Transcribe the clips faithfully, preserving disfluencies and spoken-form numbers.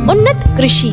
उन्नत कृषि।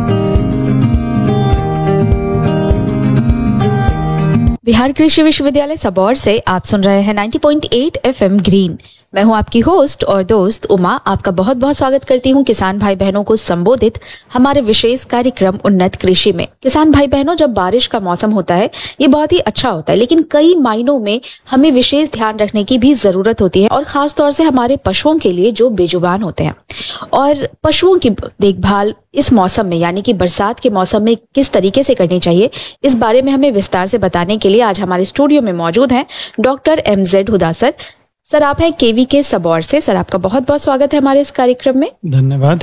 बिहार कृषि विश्वविद्यालय सबौर से आप सुन रहे हैं नब्बे पॉइंट आठ एफएम ग्रीन। मैं हूं आपकी होस्ट और दोस्त उमा। आपका बहुत बहुत स्वागत करती हूं किसान भाई बहनों को संबोधित हमारे विशेष कार्यक्रम उन्नत कृषि में। किसान भाई बहनों, जब बारिश का मौसम होता है ये बहुत ही अच्छा होता है, लेकिन कई मायनों में हमें विशेष ध्यान रखने की भी जरूरत होती है, और खास तौर से हमारे पशुओं के लिए जो बेजुबान होते हैं। और पशुओं की देखभाल इस मौसम में यानी कि बरसात के मौसम में किस तरीके से करनी चाहिए, इस बारे में हमें विस्तार से बताने के लिए आज हमारे स्टूडियो में मौजूद हैं डॉक्टर एम जेड हुदा सर। सर, आप हैं केवी के सबौर से। सर, आपका बहुत बहुत स्वागत है हमारे इस कार्यक्रम में। धन्यवाद।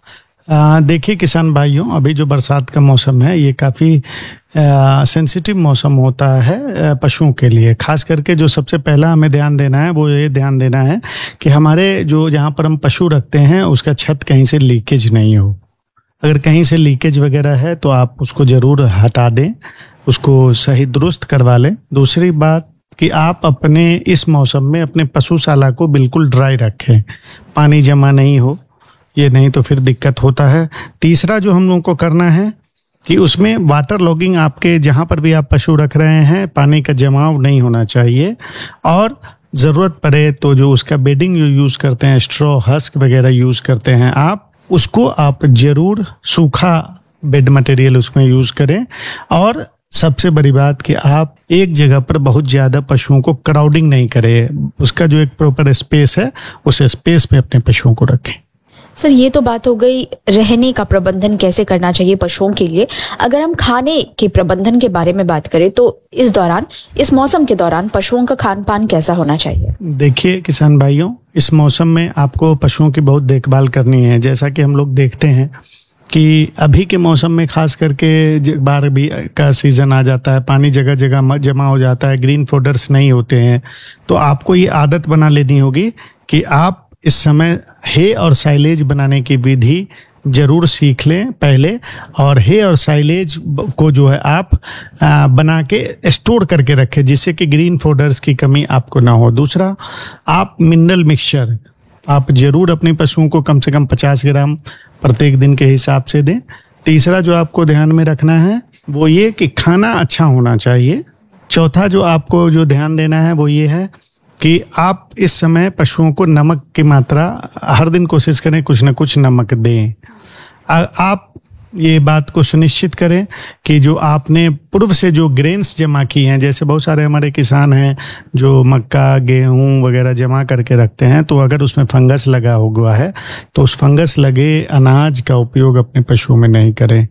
देखिए किसान भाइयों, अभी जो बरसात का मौसम है ये काफ़ी सेंसिटिव मौसम होता है पशुओं के लिए। खास करके जो सबसे पहला हमें ध्यान देना है वो ये ध्यान देना है कि हमारे जो जहाँ पर हम पशु रखते हैं उसका छत कहीं से लीकेज नहीं हो। अगर कहीं से लीकेज वगैरह है तो आप उसको ज़रूर हटा दें, उसको सही दुरुस्त करवा लें। दूसरी बात कि आप अपने इस मौसम में अपने पशुशाला को बिल्कुल ड्राई रखें, पानी जमा नहीं हो, ये नहीं तो फिर दिक्कत होता है। तीसरा जो हम लोगों को करना है कि उसमें वाटर लॉगिंग, आपके जहाँ पर भी आप पशु रख रहे हैं पानी का जमाव नहीं होना चाहिए। और ज़रूरत पड़े तो जो उसका बेडिंग जो यूज़ करते हैं, स्ट्रॉ हस्क वगैरह यूज़ करते हैं, आप उसको आप ज़रूर सूखा बेड मटेरियल उसमें यूज़ करें। और सबसे बड़ी बात कि आप एक जगह पर बहुत ज़्यादा पशुओं को क्राउडिंग नहीं करें, उसका जो एक प्रॉपर स्पेस है उस स्पेस में अपने पशुओं को रखें। सर, ये तो बात हो गई रहने का प्रबंधन कैसे करना चाहिए पशुओं के लिए। अगर हम खाने के प्रबंधन के बारे में बात करें तो इस दौरान, इस मौसम के दौरान पशुओं का खान पान कैसा होना चाहिए? देखिए किसान भाइयों, इस मौसम में आपको पशुओं की बहुत देखभाल करनी है। जैसा कि हम लोग देखते हैं कि अभी के मौसम में खास करके बाढ़ भी का सीज़न आ जाता है, पानी जगह जगह जमा हो जाता है, ग्रीन फोडर्स नहीं होते हैं। तो आपको ये आदत बना लेनी होगी कि आप इस समय हे और साइलेज बनाने की विधि जरूर सीख लें पहले, और हे और साइलेज को जो है आप आ, बना के स्टोर करके रखें जिससे कि ग्रीन फोडर्स की कमी आपको ना हो। दूसरा, आप मिनरल मिक्सचर आप जरूर अपने पशुओं को कम से कम पचास ग्राम प्रत्येक दिन के हिसाब से दें। तीसरा जो आपको ध्यान में रखना है वो ये कि खाना अच्छा होना चाहिए। चौथा जो आपको जो ध्यान देना है वो ये है कि आप इस समय पशुओं को नमक की मात्रा हर दिन कोशिश करें कुछ न कुछ नमक दें। आ, आप ये बात को सुनिश्चित करें कि जो आपने पूर्व से जो ग्रेन्स जमा किए हैं, जैसे बहुत सारे हमारे किसान हैं जो मक्का गेहूं वगैरह जमा करके रखते हैं, तो अगर उसमें फंगस लगा हुआ है तो उस फंगस लगे अनाज का उपयोग अपने पशुओं में नहीं करें।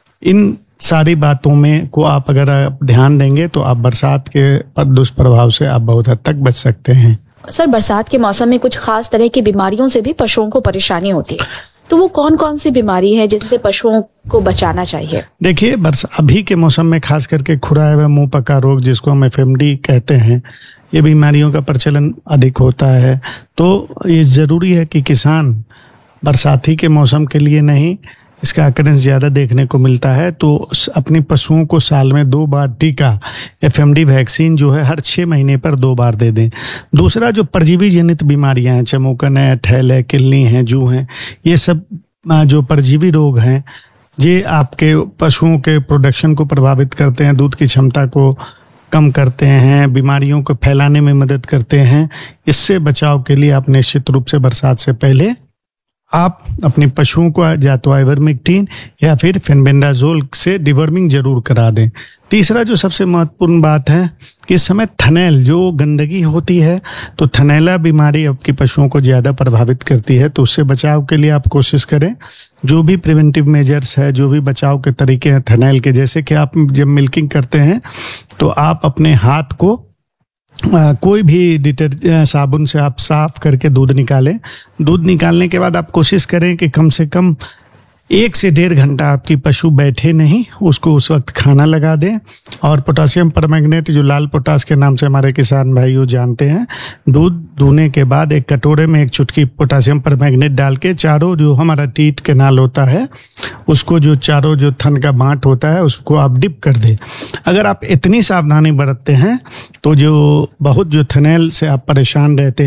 इन सारी बातों में को आप अगर आप ध्यान देंगे तो आप बरसात के दुष्प्रभाव से आप बहुत हद तक बच सकते हैं। सर, बरसात के मौसम में कुछ खास तरह की बीमारियों से भी पशुओं को परेशानी होती है, तो वो कौन कौन सी बीमारी है जिनसे पशुओं को बचाना चाहिए? देखिए, बरसा अभी के मौसम में खास करके खुरा एवं मुंह पका रोग, जिसको हम एफ एम डी कहते हैं, ये बीमारियों का प्रचलन अधिक होता है। तो ये ज़रूरी है कि किसान बरसाती के मौसम के लिए नहीं, इसका अकरेंस ज़्यादा देखने को मिलता है, तो अपनी पशुओं को साल में दो बार टीका एफ एम डी वैक्सीन जो है हर छः महीने पर दो बार दे दें। दूसरा, जो परजीवी जनित बीमारियां हैं, चमोकन है, ठैल है, किलनी है, जू हैं, ये सब जो परजीवी रोग हैं ये आपके पशुओं के प्रोडक्शन को प्रभावित करते हैं, दूध की क्षमता को कम करते हैं, बीमारियों को फैलाने में मदद करते हैं। इससे बचाव के लिए आप निश्चित रूप से बरसात से पहले आप अपने पशुओं को या तो आइवरमेक्टिन या फिर फेनबेंडाजोल से डिवर्मिंग जरूर करा दें। तीसरा जो सबसे महत्वपूर्ण बात है कि इस समय थनैल जो गंदगी होती है, तो थनैला बीमारी आपकी पशुओं को ज़्यादा प्रभावित करती है, तो उससे बचाव के लिए आप कोशिश करें जो भी प्रिवेंटिव मेजर्स है, जो भी बचाव के तरीके हैं थनैल के, जैसे कि आप जब मिल्किंग करते हैं तो आप अपने हाथ को आ, कोई भी डिटर साबुन से आप साफ करके दूध निकालें। दूध निकालने के बाद आप कोशिश करें कि कम से कम एक से डेढ़ घंटा आपकी पशु बैठे नहीं, उसको उस वक्त खाना लगा दें। और पोटासियम परमैंगनेट जो लाल पोटास के नाम से हमारे किसान भाइयों जानते हैं, दूध दूने के बाद एक कटोरे में एक चुटकी पोटासियम परमैंगनेट डाल के चारों जो हमारा टीट कैनाल होता है उसको, जो चारों जो थन का बांट होता है उसको आप डिप कर दें। अगर आप इतनी सावधानी बरतते हैं तो जो बहुत जो थनैल से आप परेशान रहते हैं